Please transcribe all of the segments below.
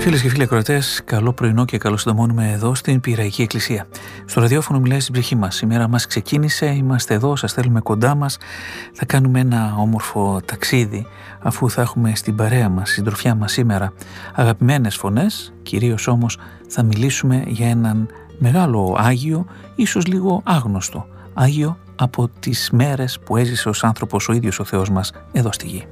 Φίλες και φίλοι ακροατές, καλό πρωινό και καλώς συντομώνουμε εδώ στην Πειραϊκή Εκκλησία. Στο ραδιόφωνο μιλάει στην ψυχή μας. Η μέρα μας ξεκίνησε, είμαστε εδώ, σας θέλουμε κοντά μας. Θα κάνουμε ένα όμορφο ταξίδι, αφού θα έχουμε στην παρέα μας, στην συντροφιά μας σήμερα, αγαπημένες φωνές. Κυρίως όμως θα μιλήσουμε για έναν μεγάλο Άγιο, ίσως λίγο άγνωστο Άγιο από τις μέρες που έζησε ως άνθρωπος ο ίδιος ο Θεός μας εδώ στη γη.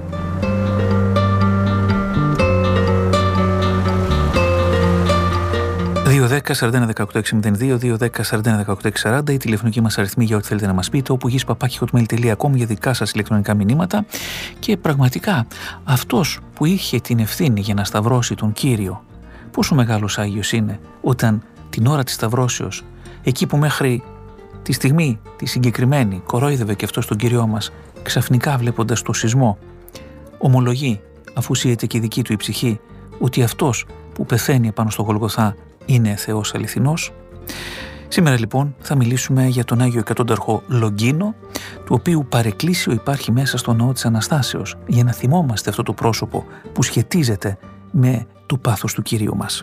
210-41-18-62, 210-41-18-40, η τηλεφωνική μας αριθμή για ό,τι θέλετε να μας πείτε, όπου gis@hotmail.com για δικά σας ηλεκτρονικά μηνύματα. Και πραγματικά αυτός που είχε την ευθύνη για να σταυρώσει τον Κύριο, πόσο μεγάλος Άγιος είναι, όταν την ώρα της σταυρώσεως, εκεί που μέχρι τη στιγμή τη συγκεκριμένη κορόιδευε και αυτός τον Κύριό μας, ξαφνικά βλέποντας το σεισμό, ομολογεί, αφού σύεται και η δική του η ψυχή, ότι αυτός που πεθαίνει επάνω στο Γολγοθά είναι Θεός αληθινός. Σήμερα λοιπόν θα μιλήσουμε για τον Άγιο Εκατόνταρχο Λογκίνο, του οποίου παρεκκλήσιο υπάρχει μέσα στο ναό της Αναστάσεως, για να θυμόμαστε αυτό το πρόσωπο που σχετίζεται με το πάθος του Κυρίου μας.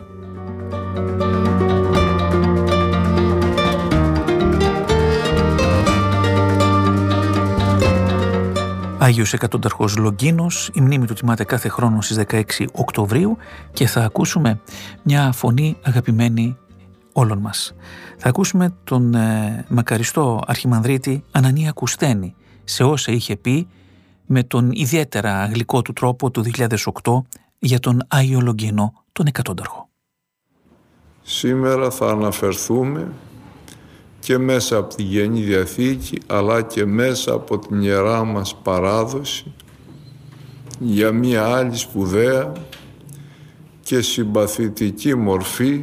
Άγιος Εκατόνταρχος Λογκίνος, η μνήμη του τιμάται κάθε χρόνο στις 16 Οκτωβρίου και θα ακούσουμε μια φωνή αγαπημένη όλων μας. Θα ακούσουμε τον μακαριστό αρχιμανδρίτη Ανανία Κουστένη σε όσα είχε πει με τον ιδιαίτερα γλυκό του τρόπο του 2008 για τον Άγιο Λογκίνο τον Εκατόνταρχο. Σήμερα θα αναφερθούμε και μέσα από τη Καινή Διαθήκη, αλλά και μέσα από την Ιερά μας παράδοση, για μία άλλη σπουδαία και συμπαθητική μορφή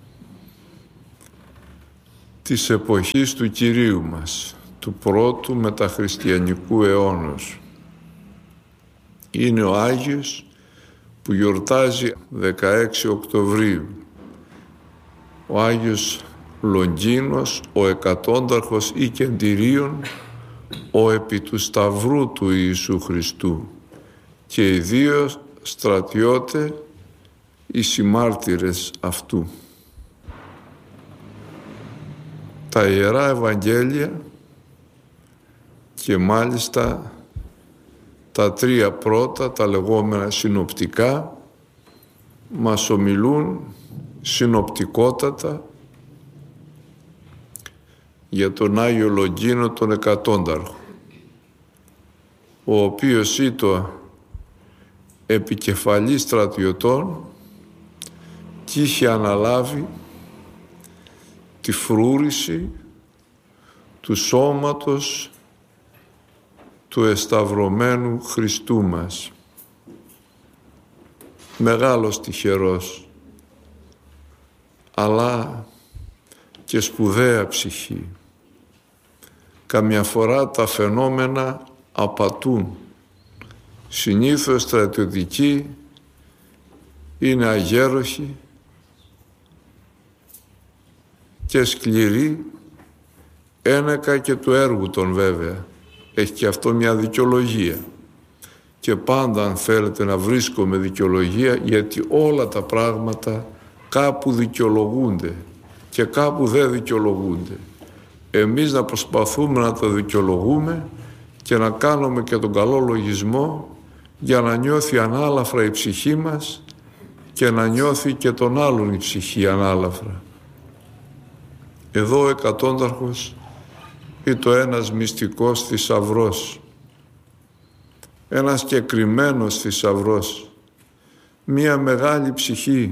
της εποχής του Κυρίου μας, του πρώτου μεταχριστιανικού αιώνος. Είναι ο Άγιος που γιορτάζει 16 Οκτωβρίου, ο Άγιος Λογκίνος, ο Εκατόνταρχος ή Κεντηρίων, ο επί του Σταυρού του Ιησού Χριστού, και οι δύο στρατιώτε οι συμμάρτυρες αυτού. Τα Ιερά Ευαγγέλια και μάλιστα τα τρία πρώτα, τα λεγόμενα συνοπτικά, μας ομιλούν συνοπτικότατα για τον Άγιο Λογκίνο τον Εκατόνταρχο, ο οποίος ήταν επικεφαλής στρατιωτών και είχε αναλάβει τη φρούρηση του σώματος του εσταυρωμένου Χριστού μας. Μεγάλος τυχερός, αλλά και σπουδαία ψυχή. Καμιά φορά τα φαινόμενα απατούν. Συνήθως στρατιωτικοί είναι αγέροχοι και σκληροί, ένεκα και του έργου των βέβαια. Έχει και αυτό μια δικαιολογία. Και πάντα αν θέλετε να βρίσκομαι δικαιολογία, γιατί όλα τα πράγματα κάπου δικαιολογούνται και κάπου δεν δικαιολογούνται. Εμείς να προσπαθούμε να τα δικαιολογούμε και να κάνουμε και τον καλό λογισμό για να νιώθει ανάλαφρα η ψυχή μας και να νιώθει και τον άλλον η ψυχή ανάλαφρα. Εδώ ο Εκατόνταρχος ήταν ένας μυστικός θησαυρός, ένας κεκριμένος θησαυρός, μία μεγάλη ψυχή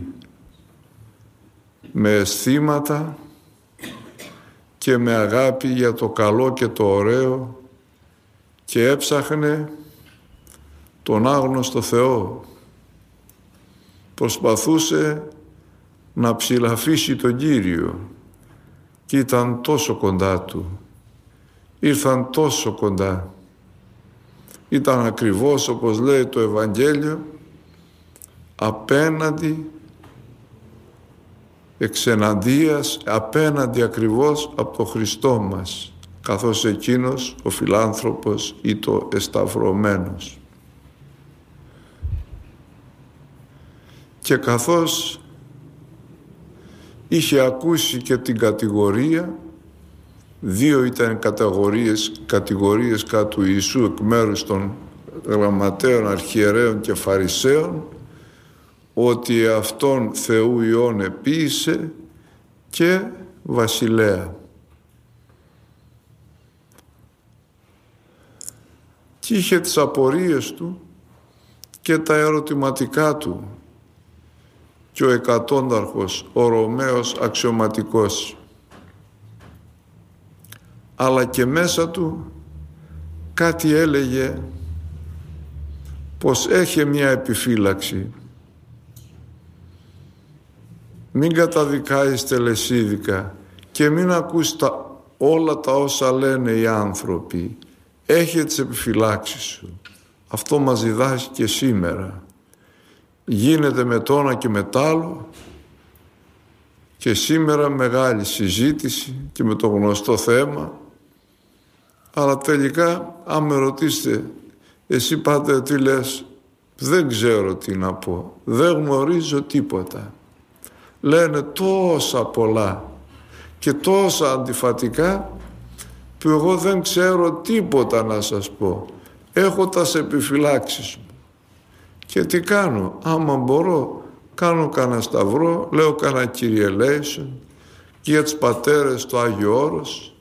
με αισθήματα και με αγάπη για το καλό και το ωραίο, και έψαχνε τον άγνωστο Θεό. Προσπαθούσε να ψηλαφίσει τον Κύριο και ήταν τόσο κοντά του. Ήρθαν τόσο κοντά. Ήταν ακριβώς, όπως λέει το Ευαγγέλιο, απέναντι, εξεναντίας, απέναντι ακριβώς από το Χριστό μας, καθώς εκείνος ο φιλάνθρωπος ή το εσταυρωμένος. Και καθώς είχε ακούσει και την κατηγορία, 2 ήταν κατηγορίες κατά του Ιησού εκ μέρους των γραμματέων, αρχιερέων και φαρισαίων, ότι αυτόν Θεού Υιόν επίησε και βασιλέα. Και είχε τις απορίες του και τα ερωτηματικά του και ο εκατόνταρχος, ο Ρωμαίος αξιωματικός. Αλλά και μέσα του κάτι έλεγε πως έχει μια επιφύλαξη. Μην καταδικάεις τελεσίδικα και μην ακούς όλα τα όσα λένε οι άνθρωποι. Έχει τις επιφυλάξεις σου. Αυτό μας διδάσκει και σήμερα. Γίνεται με το ένα και με το άλλο και σήμερα μεγάλη συζήτηση και με το γνωστό θέμα, αλλά τελικά αν με ρωτήσετε εσύ πάτερ τι λες, δεν ξέρω τι να πω, δεν γνωρίζω τίποτα. Λένε τόσα πολλά και τόσα αντιφατικά που εγώ δεν ξέρω τίποτα να σας πω. Έχω τας επιφυλάξεις μου. Και τι κάνω? Άμα μπορώ, κάνω κανένα σταυρό, λέω κανένα Κύριε Λέησον και για τους πατέρες του Άγιο Όρος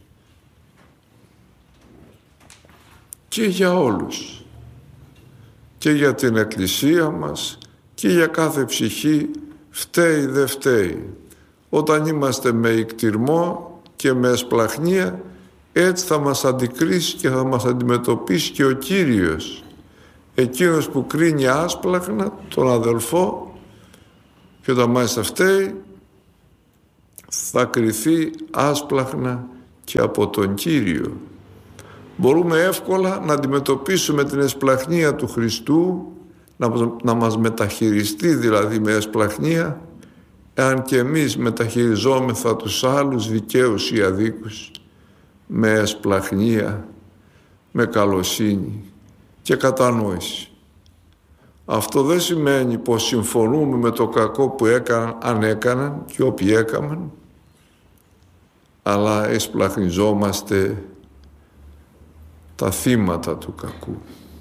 και για όλους. Και για την Εκκλησία μας και για κάθε ψυχή, φταίει δεν φταίει. Όταν είμαστε με ικτυρμό και με εσπλαχνία, έτσι θα μας αντικρίσει και θα μας αντιμετωπίσει και ο Κύριος. Εκείνος που κρίνει άσπλαχνα τον αδελφό και όταν μάλιστα φταίει, θα κριθεί άσπλαχνα και από τον Κύριο. Μπορούμε εύκολα να αντιμετωπίσουμε την εσπλαχνία του Χριστού, να μας μεταχειριστεί δηλαδή με εσπλαχνία, εάν και εμείς μεταχειριζόμεθα τους άλλους δικαίους ή αδίκους με εσπλαχνία, με καλοσύνη και κατανόηση. Αυτό δεν σημαίνει πως συμφωνούμε με το κακό που έκαναν, αν έκαναν και όποιοι έκαναν, αλλά εσπλαχνιζόμαστε τα θύματα του κακού,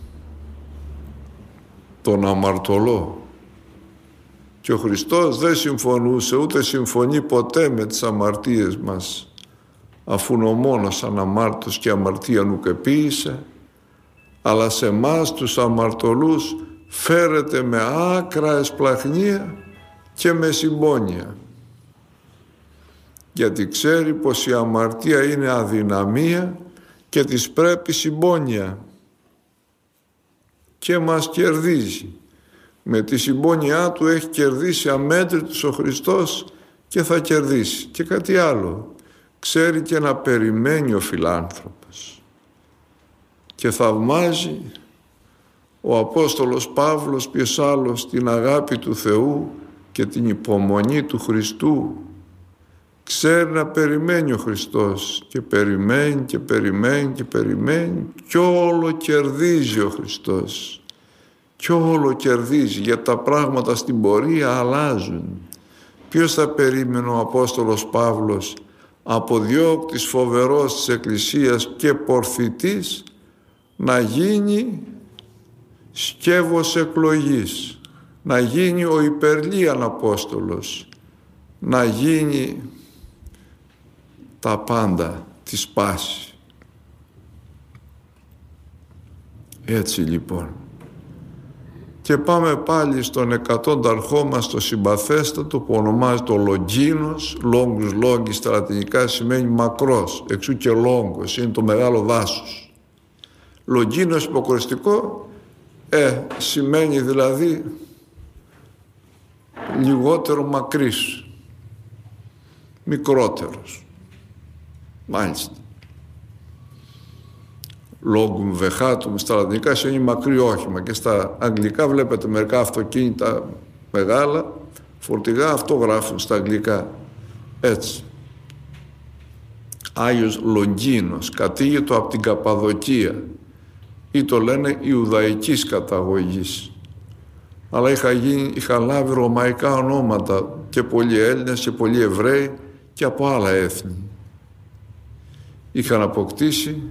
τον αμαρτωλό. Και ο Χριστός δεν συμφωνούσε, ούτε συμφωνεί ποτέ με τις αμαρτίες μας, αφού ο μόνος αναμάρτος και αμαρτία νουκ επίησε, αλλά σε εμάς τους αμαρτωλούς φέρεται με άκρα εσπλαχνία και με συμπόνια. Γιατί ξέρει πως η αμαρτία είναι αδυναμία και της πρέπει συμπόνια και μας κερδίζει. Με τη συμπόνια του έχει κερδίσει αμέτρητος ο Χριστός και θα κερδίσει. Και κάτι άλλο, ξέρει και να περιμένει ο φιλάνθρωπος και θαυμάζει ο Απόστολος Παύλος ποιος άλλος την αγάπη του Θεού και την υπομονή του Χριστού. Ξέρει να περιμένει ο Χριστός και περιμένει και περιμένει και περιμένει κι όλο κερδίζει ο Χριστός. Κι όλο κερδίζει, γιατί τα πράγματα στην πορεία αλλάζουν. Ποιος θα περίμενε ο Απόστολος Παύλος, αποδιώκτης φοβερός της Εκκλησίας και πορθητής, να γίνει σκεύος εκλογής, να γίνει ο υπερλίαν Απόστολος, να γίνει τα πάντα της πάση. Έτσι λοιπόν. Και πάμε πάλι στον εκατόνταρχό μας, το συμπαθέστατο, που ονομάζεται ο Λογκίνος. Λόγκους λόγκης στα λατινικά σημαίνει μακρός, εξού και λόγκος, είναι το μεγάλο δάσος. Λογκίνος υποκριστικό, σημαίνει δηλαδή λιγότερο μακρύς, μικρότερος. Μάλιστα. Λόγκουμ βεχάτουμ στα λατινικά σημαίνει μακρύ όχημα, και στα αγγλικά βλέπετε μερικά αυτοκίνητα μεγάλα φορτηγά, αυτό γράφουν στα αγγλικά έτσι. Άγιος Λογκίνος, κατήγητο από την Καπαδοκία, ή το λένε Ιουδαϊκής καταγωγής. αλλά είχαν λάβει ρωμαϊκά ονόματα και πολλοί Έλληνες και πολλοί Εβραίοι και από άλλα έθνη. Είχαν αποκτήσει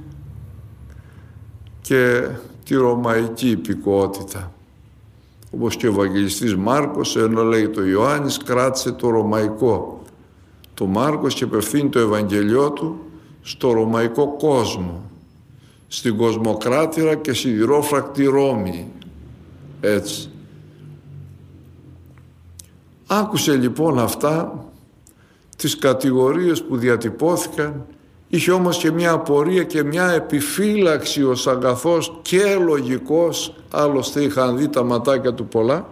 και τη ρωμαϊκή υπηκότητα. Όπως και ο Ευαγγελιστής Μάρκος, ενώ λέει το Ιωάννης, κράτησε το ρωμαϊκό. Το Μάρκος και απευθύνει το Ευαγγελιό του στο ρωμαϊκό κόσμο, στην κοσμοκράτηρα και σιδηρόφρακτη Ρώμη. Έτσι. Άκουσε λοιπόν αυτά, τις κατηγορίες που διατυπώθηκαν, είχε όμως και μια απορία και μια επιφύλαξη ως αγαθός και λογικός, άλλωστε είχαν δει τα ματάκια του πολλά,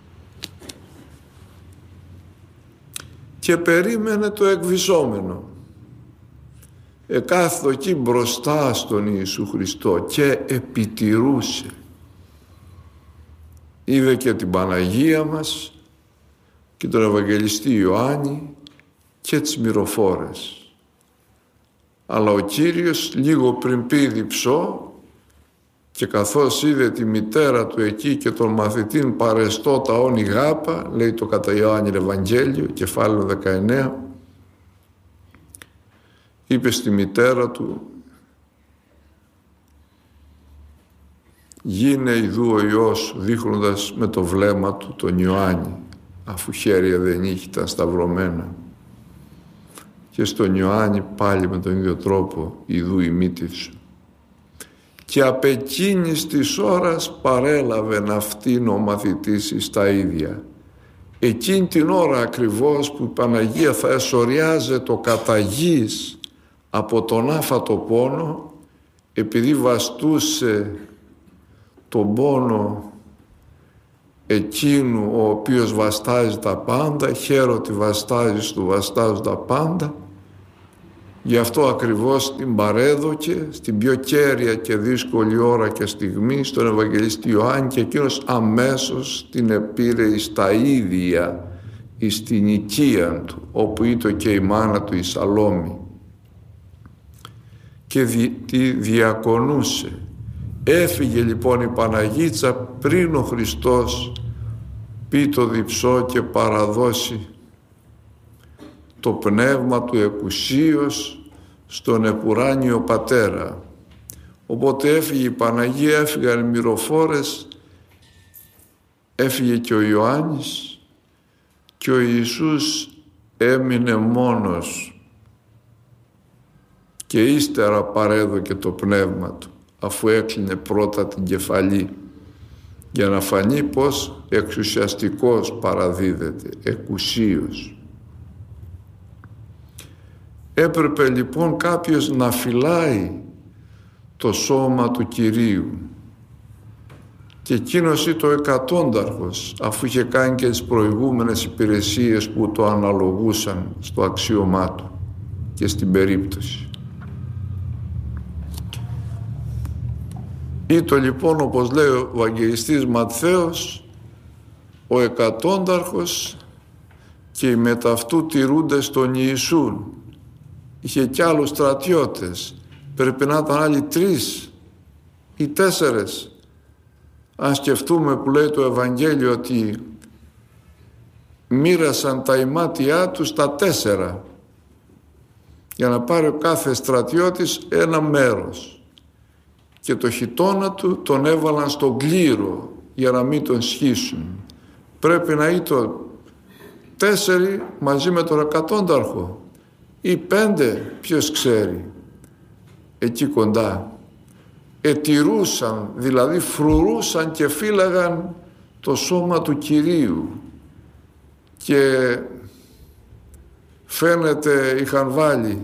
και περίμενε το εκβιζόμενο. Εκάθετο εκεί μπροστά στον Ιησού Χριστό και επιτηρούσε. Είδε και την Παναγία μας και τον Ευαγγελιστή Ιωάννη και τις μυροφόρες. Αλλά ο Κύριος λίγο πριν πει διψώ και καθώς είδε τη μητέρα του εκεί και τον μαθητήν παρεστώ τα όνει γάπα, λέει το κατά Ιωάννη Ευαγγέλιο, κεφάλαιο 19, είπε στη μητέρα του «Γίνε ιδού ο Υιός», δείχνοντας με το βλέμμα του τον Ιωάννη, αφού χέρια δεν είχε, ήταν σταυρωμένα. Και στον Ιωάννη πάλι με τον ίδιο τρόπο «Ιδού η μύτη σου». Και απ' εκείνης της ώρας παρέλαβεν αυτήν ο μαθητής εις τα ίδια. Εκείνη την ώρα ακριβώς που η Παναγία θα εσωριάζεται το καταγής από τον άφατο πόνο, επειδή βαστούσε τον πόνο εκείνου ο οποίος βαστάζει τα πάντα, χαίροτι βαστάζεις του βαστάζουν τα πάντα, γι' αυτό ακριβώς την παρέδωκε στην πιο κέρια και δύσκολη ώρα και στιγμή στον Ευαγγελιστή Ιωάννη και εκείνος αμέσως την επήρε εις τα ίδια, εις την οικία του, όπου ήταν και η μάνα του η Σαλόμη, και τη διακονούσε. Έφυγε λοιπόν η Παναγίτσα πριν ο Χριστός πει το διψώ και παραδώσει το πνεύμα του εκουσίως στον επουράνιο Πατέρα. Οπότε έφυγε η Παναγία, έφυγαν οι μυροφόρες, έφυγε και ο Ιωάννης και ο Ιησούς έμεινε μόνος και ύστερα παρέδωκε το πνεύμα του, αφού έκλεινε πρώτα την κεφαλή, για να φανεί πως εξουσιαστικός παραδίδεται, εκουσίως. Έπρεπε λοιπόν κάποιος να φυλάει το σώμα του Κυρίου και εκείνος ήταν ο εκατόνταρχος, αφού είχε κάνει και τις προηγούμενες υπηρεσίες που το αναλογούσαν στο αξίωμά του και στην περίπτωση. Ήτο λοιπόν, όπως λέει ο Ευαγγελιστής Ματθαίος, ο εκατόνταρχος και οι μετ' αυτού τηρούντες των Ιησούν. Είχε κι άλλους στρατιώτες, πρέπει να ήταν άλλοι 3 ή 4. Αν σκεφτούμε που λέει το Ευαγγέλιο ότι μοίρασαν τα ημάτια τους τα 4 για να πάρει ο κάθε στρατιώτης ένα μέρος και το χιτώνα του τον έβαλαν στον κλήρο για να μην τον σχίσουν. Πρέπει να ήταν 4 μαζί με τον εκατόνταρχο ή 5, ποιος ξέρει, εκεί κοντά. Ετηρούσαν, δηλαδή φρουρούσαν και φύλαγαν το σώμα του Κυρίου και φαίνεται είχαν βάλει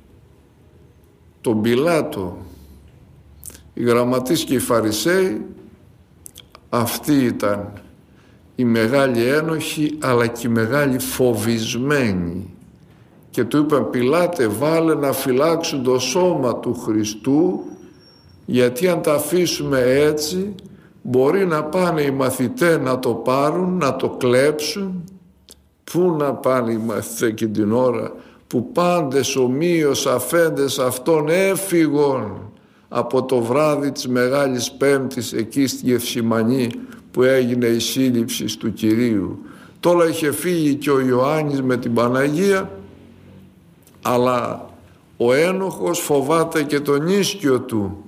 τον Πιλάτο, οι γραμματείς και οι Φαρισαίοι, αυτοί ήταν οι μεγάλοι ένοχοι αλλά και οι μεγάλοι φοβισμένοι, και του είπαν Πιλάτε βάλε να φυλάξουν το σώμα του Χριστού, γιατί αν τα αφήσουμε έτσι μπορεί να πάνε οι μαθητές να το πάρουν, να το κλέψουν. Πού να πάνε οι μαθητές και την ώρα που πάντες ομοίως αφέντες αυτών έφυγον από το βράδυ της Μεγάλης Πέμπτης εκεί στη Γεφσιμανή, που έγινε η σύλληψη του Κυρίου. Τώρα είχε φύγει και ο Ιωάννης με την Παναγία, αλλά ο ένοχος φοβάται και τον ίσκιο του.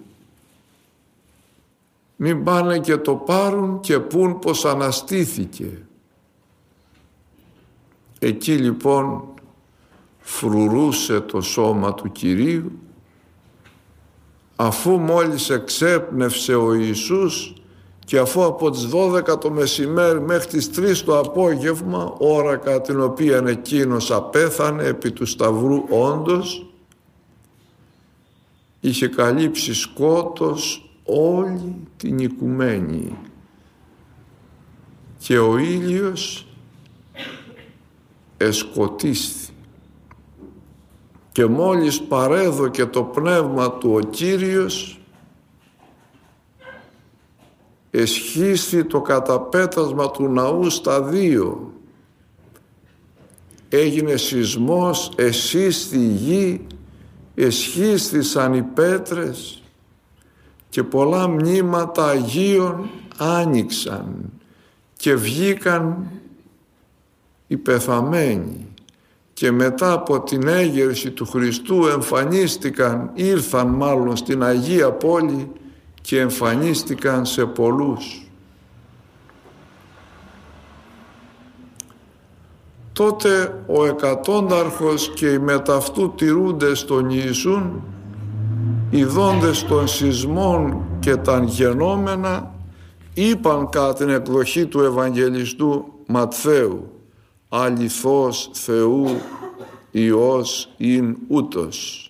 Μην πάνε και το πάρουν και πούν πως αναστήθηκε. Εκεί λοιπόν φρουρούσε το σώμα του Κυρίου, αφού μόλις εξέπνευσε ο Ιησούς και αφού από τις 12 το μεσημέρι μέχρι τις 3 το απόγευμα, ώρα κατά την οποία εκείνος απέθανε επί του Σταυρού, όντως είχε καλύψει σκότος όλη την οικουμένη και ο ήλιος εσκοτίστη. Και μόλις παρέδωκε το πνεύμα του ο Κύριος, εσχίστη το καταπέτασμα του ναού στα δύο. Έγινε σεισμός, εσύστη η γη, εσχίστησαν οι πέτρες και πολλά μνήματα Αγίων άνοιξαν και βγήκαν οι πεθαμένοι. Και μετά από την έγερση του Χριστού ήρθαν μάλλον στην Αγία Πόλη και εμφανίστηκαν σε πολλούς. Τότε ο εκατόνταρχος και οι μεταυτού τηρούντες των Ιησούν, ειδώντες των σεισμών και τα γενόμενα, είπαν κατά την εκδοχή του Ευαγγελιστού Ματθαίου, αληθώς Θεού Υιός ειν ούτος.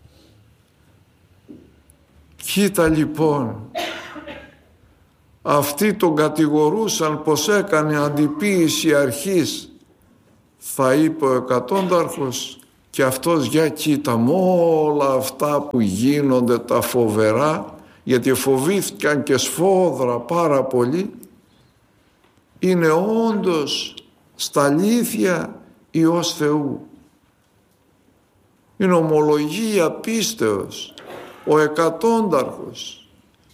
Κοίτα λοιπόν, αυτοί τον κατηγορούσαν πως έκανε αντιποίηση αρχής. Θα είπε ο εκατόνταρχος, και αυτός για κοίτα με όλα αυτά που γίνονται τα φοβερά, γιατί φοβήθηκαν και σφόδρα πάρα πολύ, είναι όντως στα αλήθεια Υιός Θεού. Είναι ομολογία πίστεως. Ο εκατόνταρχος,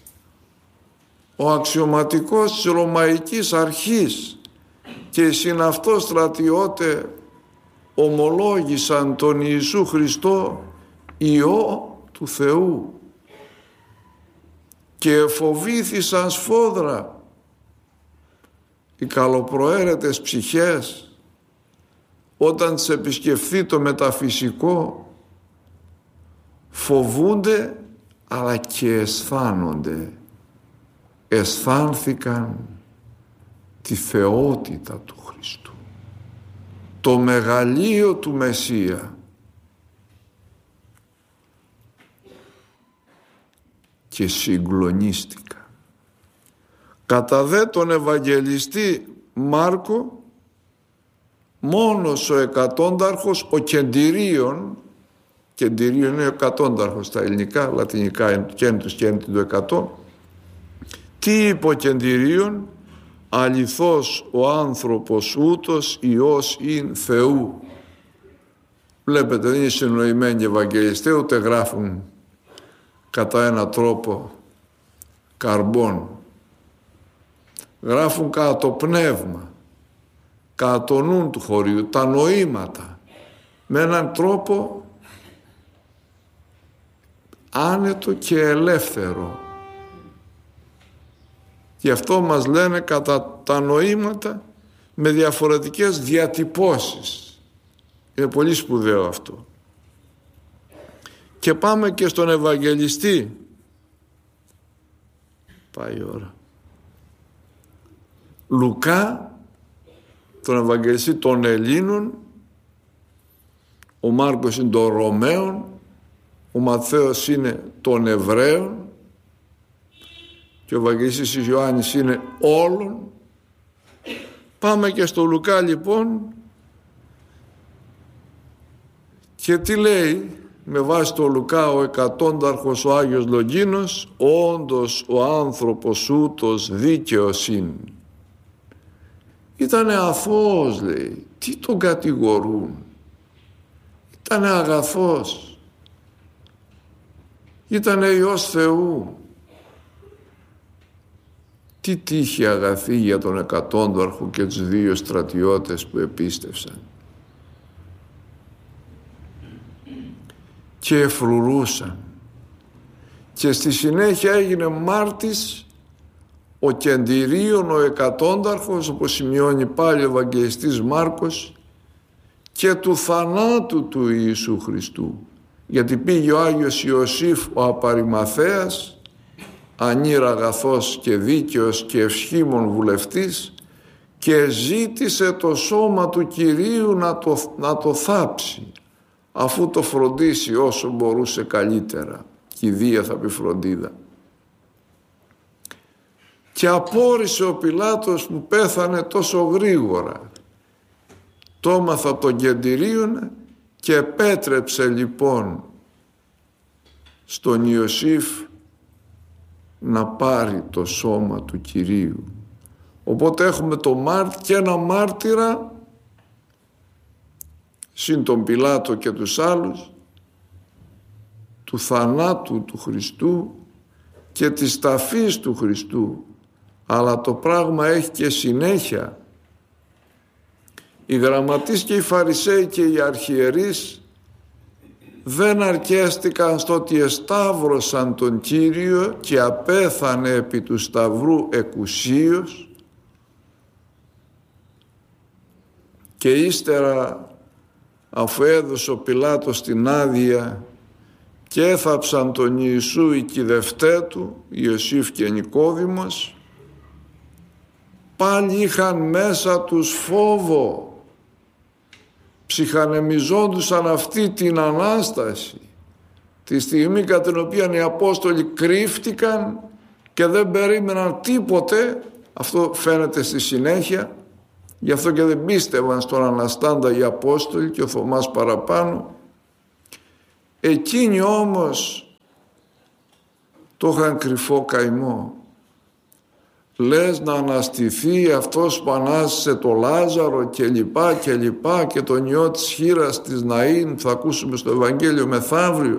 ο αξιωματικός της Ρωμαϊκής Αρχής και οι συναυτός στρατιώτες ομολόγησαν τον Ιησού Χριστό Υιό του Θεού και φοβήθησαν σφόδρα. Οι καλοπροαίρετες ψυχές, όταν τις επισκεφθεί το μεταφυσικό, φοβούνται αλλά και αισθάνονται. Αισθάνθηκαν τη θεότητα του Χριστού, το μεγαλείο του Μεσσία, και συγκλονίστηκαν. Κατά δε τον Ευαγγελιστή Μάρκο, μόνος ο εκατόνταρχος, ο κεντηρίων είναι ο εκατόνταρχος στα ελληνικά, λατινικά κέντρους και το 100. Τι είπε ο κεντηρίων? Αληθώς ο άνθρωπος ούτως Υιός ειν Θεού. Βλέπετε, δεν είναι συνοημένοι οι Ευαγγελιστές, ούτε γράφουν κατά ένα τρόπο καρμπών. Γράφουν κατά το πνεύμα, κατά το νου του χωρίου, τα νοήματα, με έναν τρόπο άνετο και ελεύθερο. Γι' αυτό μας λένε κατά τα νοήματα με διαφορετικές διατυπώσεις. Είναι πολύ σπουδαίο αυτό. Και πάμε και στον Ευαγγελιστή. Πάει η ώρα. Λουκά, τον Ευαγγελιστή των Ελλήνων, ο Μάρκος είναι των Ρωμαίων, ο Ματθαίος είναι των Εβραίων και ο Ευαγγελιστής Ιωάννης είναι όλων. Πάμε και στο Λουκά λοιπόν, και τι λέει με βάση το Λουκά ο εκατόνταρχος ο Άγιος Λογίνος? Όντως ο άνθρωπος ούτως δίκαιος είναι. Ήτανε αθώος, λέει. Τι τον κατηγορούν? Ήτανε αγαθός. Ήτανε Υιός Θεού. Τι τύχη αγαθή για τον εκατόνταρχο και τους 2 στρατιώτες που επίστευσαν. Και εφρουρούσαν. Και στη συνέχεια έγινε μάρτης ο Κεντηρίων, ο εκατόνταρχος, όπως σημειώνει πάλι ο Ευαγγελιστής Μάρκος, και του θανάτου του Ιησού Χριστού. Γιατί πήγε ο Άγιος Ιωσήφ ο Απαριμαθέας, ανήρα αγαθός και δίκαιος και ευσχήμων βουλευτής, και ζήτησε το σώμα του Κυρίου να το θάψει, αφού το φροντίσει όσο μπορούσε καλύτερα. Κηδεία θα πει φροντίδα. Και απόρρισε ο Πιλάτος που πέθανε τόσο γρήγορα. Το έμαθα από τον Κεντηρίον και επέτρεψε λοιπόν στον Ιωσήφ να πάρει το σώμα του Κυρίου. Οπότε έχουμε και ένα μάρτυρα συν τον Πιλάτο και τους άλλους του θανάτου του Χριστού και της ταφής του Χριστού. Αλλά το πράγμα έχει και συνέχεια. Οι γραμματείς και οι Φαρισαίοι και οι αρχιερείς δεν αρκέστηκαν στο ότι εσταύρωσαν τον Κύριο και απέθανε επί του σταυρού εκουσίως, και ύστερα, αφού έδωσε ο Πιλάτος την άδεια και έθαψαν τον Ιησού οι κυδευτέ του, Ιωσήφ και Νικόδημος, πάλι είχαν μέσα τους φόβο, ψυχανεμιζόντουσαν αυτή την Ανάσταση, τη στιγμή κατά την οποία οι Απόστολοι κρύφτηκαν και δεν περίμεναν τίποτε. Αυτό φαίνεται στη συνέχεια, γι' αυτό και δεν πίστευαν στον Αναστάντα οι Απόστολοι και ο Θωμάς παραπάνω. Εκείνοι όμως το είχαν κρυφό καημό. Λες να αναστηθεί αυτός που ανάστησε το Λάζαρο και λοιπά και λοιπά, και τον ιό της χήρας της Ναΐν που θα ακούσουμε στο Ευαγγέλιο μεθαύριο.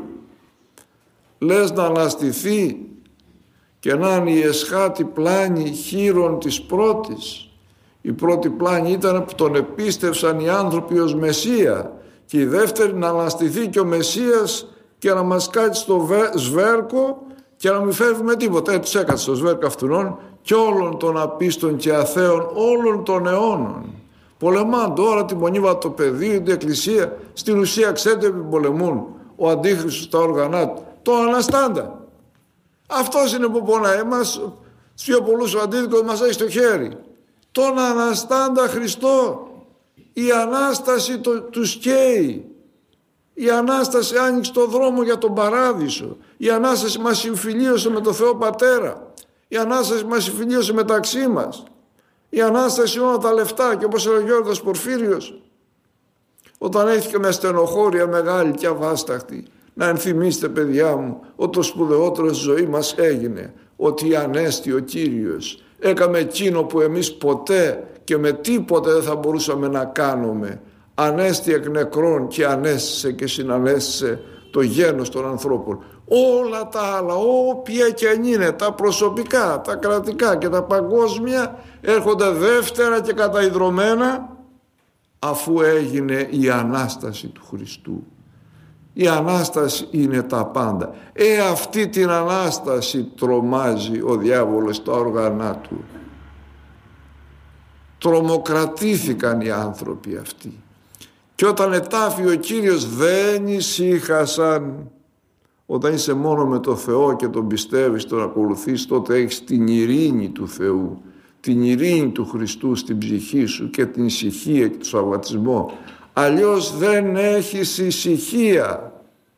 Λες να αναστηθεί και να είναι η εσχάτη πλάνη χείρων της πρώτης. Η πρώτη πλάνη ήταν που τον επίστευσαν οι άνθρωποι ως Μεσσία, και η δεύτερη να αναστηθεί και ο Μεσσίας και να μας κάτσει στο σβέρκο και να μην φεύγει με τίποτα. Τους έκατσε στο σβέρκο αυτών και όλων των απίστων και αθέων όλων των αιώνων. Πολεμάν τώρα τη Μονή το πεδίο, την Εκκλησία. Στην ουσία ξέρετε που πολεμούν ο Αντίχριστος στα όργανα του, το Αναστάντα. Αυτός είναι που πονάει εμάς. Στους πιο πολλούς ο αντίδικος μας έχει στο χέρι τον Αναστάντα Χριστό. Η Ανάσταση τους καίει. Η Ανάσταση άνοιξε το δρόμο για τον Παράδεισο. Η Ανάσταση μας συμφιλίωσε με τον Θεό Πατέρα. Η Ανάσταση μας συμφιλίωσε μεταξύ μας. Η Ανάσταση όλα τα λεφτά, και όπως έλεγε ο Γιώργος Πορφύριος, όταν έρχεται με στενοχώρια μεγάλη και αβάσταχτη, να ενθυμίστε παιδιά μου ότι το σπουδαιότερο στη ζωή μας έγινε ότι ανέστη ο Κύριος. Έκαμε εκείνο που εμείς ποτέ και με τίποτε δεν θα μπορούσαμε να κάνουμε. Ανέστη εκ νεκρών και ανέστησε και συνανέστησε το γένος των ανθρώπων. Όλα τα άλλα, όποια και αν είναι, τα προσωπικά, τα κρατικά και τα παγκόσμια, έρχονται δεύτερα και καταϊδρωμένα αφού έγινε η Ανάσταση του Χριστού. Η Ανάσταση είναι τα πάντα. Αυτή την Ανάσταση τρομάζει ο διάβολος στα όργανα του. Τρομοκρατήθηκαν οι άνθρωποι αυτοί. Και όταν ετάφη ο Κύριος δεν ησύχασαν. Όταν είσαι μόνο με το Θεό και τον πιστεύεις, τον ακολουθείς, τότε έχεις την ειρήνη του Θεού, την ειρήνη του Χριστού στην ψυχή σου και την ησυχία και τον σαββατισμό. Αλλιώς δεν έχεις ησυχία.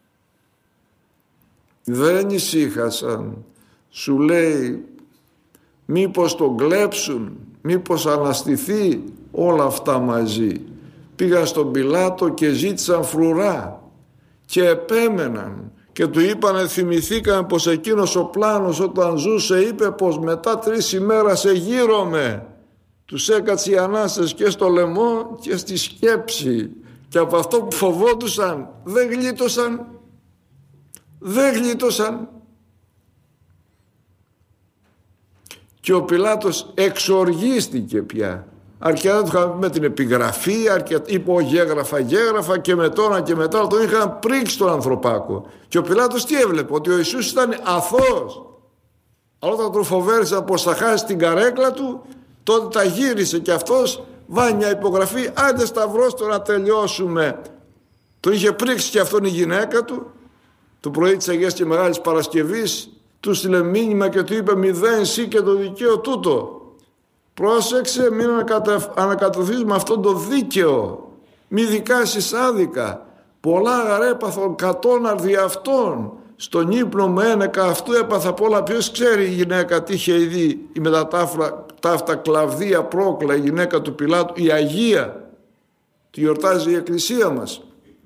Δεν ησύχασαν. Σου λέει μήπως τον κλέψουν, μήπως αναστηθεί, όλα αυτά μαζί. Πήγαν στον Πιλάτο και ζήτησαν φρουρά και επέμεναν και του είπανε, θυμηθήκαν πως εκείνος ο πλάνος όταν ζούσε είπε πως μετά 3 ημέρας εγείρομαι. Τους έκατσε η Ανάσταση και στο λαιμό και στη σκέψη, και από αυτό που φοβόντουσαν δεν γλίτωσαν. Δεν γλίτωσαν. και ο Πιλάτος εξοργίστηκε πια. Αρκετά του είχαν με την επιγραφή, είπε γέγραφα και με τώρα και μετά τον είχαν πρίξει τον ανθρωπάκο. Και ο Πιλάτος τι έβλεπε? Ότι ο Ιησούς ήταν αθώος. Αλλά όταν τον φοβέρισαν πως θα χάσει την καρέκλα του, τότε τα γύρισε και αυτός βάζει μια υπογραφή, άντε σταυρώστε να τελειώσουμε. Το είχε πρίξει και αυτόν η γυναίκα του. Το πρωί της Αγίας και Μεγάλης Παρασκευής του στείλε μήνυμα και του είπε, μηδέν εσύ και το δικαίο τούτο. Πρόσεξε, μην ανακατωθείς με αυτόν το δίκαιο. Μη δικάσεις άδικα. Πολλά αγαρέπαθον κατώναρ δι' αυτόν. Στον ύπνο με ένεκα αυτού έπαθα πολλά. Ποιος ξέρει η γυναίκα τι είχε δει, η με τα ταύτα Κλαβδία Πρόκλα, η γυναίκα του Πιλάτου, η Αγία. Τη γιορτάζει η Εκκλησία μας.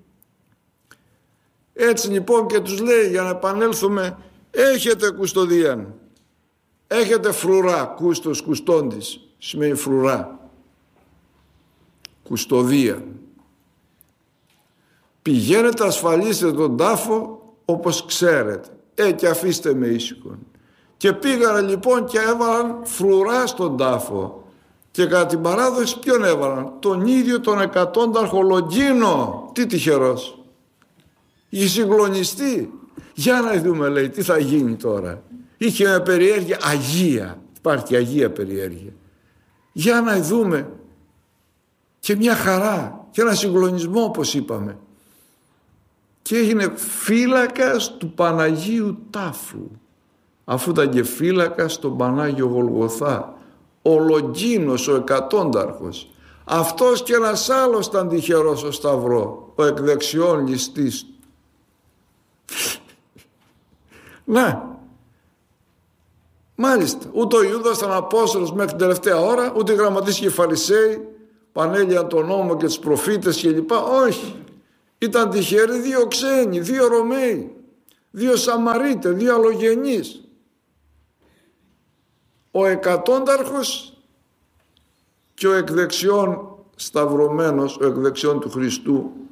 Έτσι λοιπόν και τους λέει, για να επανέλθουμε, έχετε κουστοδίαν. Έχετε φρουρά, κούστος, κουστόντης, σημαίνει φρουρά. Κουστοδία. Πηγαίνετε, ασφαλίστε τον τάφο όπως ξέρετε. Και αφήστε με ήσυχον. Και πήγανε λοιπόν και έβαλαν φρουρά στον τάφο. Και κατά την παράδοση ποιον έβαλαν? Τον ίδιο τον εκατόνταρχο Λογκίνο. Τι τυχερός. Είχε συγκλονιστεί. Για να δούμε, λέει, τι θα γίνει τώρα. Είχε μια περιέργεια αγία. Υπάρχει αγία περιέργεια. Για να δούμε. Και μια χαρά. Και ένα συγκλονισμό, όπως είπαμε. Και έγινε φύλακας του Παναγίου Τάφου. Αφού ήταν και φύλακας στον Πανάγιο Γολγοθά. Ο Λογκίνος, ο εκατόνταρχος. Αυτός και ένας άλλος ήταν τυχερός στο Σταυρό. Ο εκδεξιών ληστής. Να. Μάλιστα, ούτε ο Ιούδας ήταν Απόστολος μέχρι την τελευταία ώρα, ούτε οι γραμματείς και οι Φαρισαίοι πανέλυαν τον νόμο και τους προφήτες και λοιπά. Όχι. Ήταν τυχεροί δύο ξένοι, δύο Ρωμαίοι, δύο Σαμαρίτες, δύο αλλογενείς. Ο εκατόνταρχος και ο εκδεξιών σταυρωμένος, ο εκδεξιών του Χριστού,